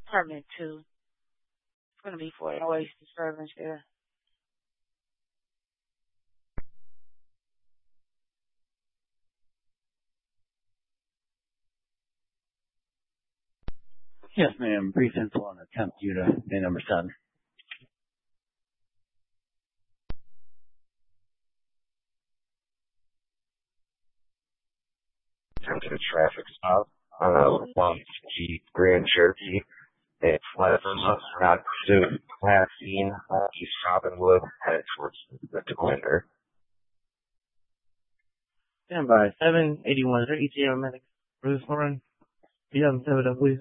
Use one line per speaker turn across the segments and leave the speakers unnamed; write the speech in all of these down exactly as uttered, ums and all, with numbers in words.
Apartment two. It's going to be for noise disturbance there.
Yes, ma'am. Brief info on attempt unit, day number seven.
Attempted a traffic stop on a long Jeep Grand Cherokee. It fled from us, not pursued. Last seen uh, East Robinwood, headed towards the DeQuinder.
Stand by. seven eighty-one. Is there E T A medic? Bruce Lauren? You have them set it up, please.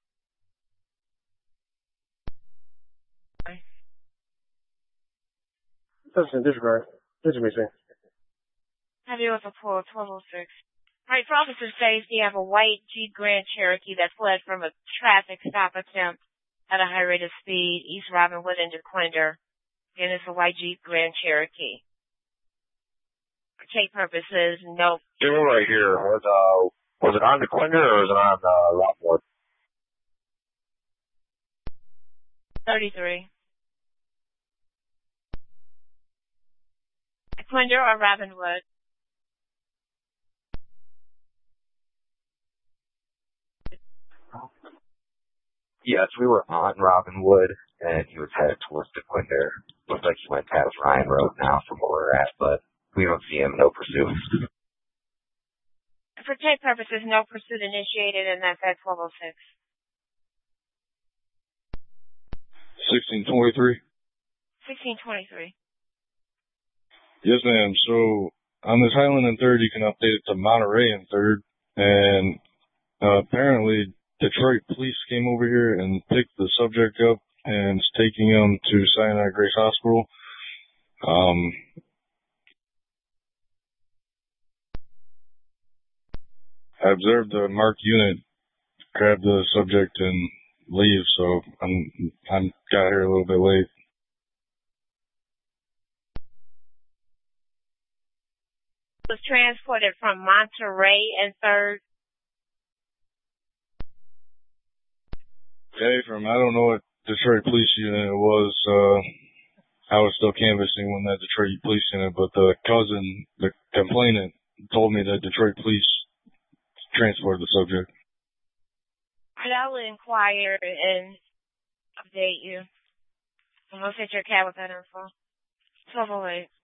Listen, disregard. Disregard.
Have you also pulled twelve oh six? All right, for officer safety, you have a white Jeep Grand Cherokee that fled from a traffic stop attempt at a high rate of speed, East Robinwood and DeQuinder. Again, it's a white Jeep Grand Cherokee. For tape purposes, no.
Jimmy right here. Was, uh, was it on DeQuinder or was it on uh, Rockwood?
thirty-three. DeQuinder or Robinwood?
Yes, we were on Robinwood, and he was headed towards DeQuinder. Looks like he went past Ryan Road now from where we're at, but we don't see him. No pursuit.
For tape purposes, no pursuit initiated, and that's at twelve oh six.
sixteen twenty-three.
sixteen twenty-three.
Yes, ma'am. So on this Highland and third, you can update it to Monterey and third, and uh, apparently Detroit police came over here and picked the subject up and is taking him to Sinai Grace Hospital. Um, I observed the marked unit grab the subject and leave, so I'm I'm got here a little bit late.
Was transported from Monterey and third.
Okay, from I don't know what Detroit police unit it was. Uh, I was still canvassing when that Detroit police unit, but the cousin, the complainant, told me that Detroit police transported the subject.
I will inquire and update you. And we'll set your cab with that info. twelve oh eight.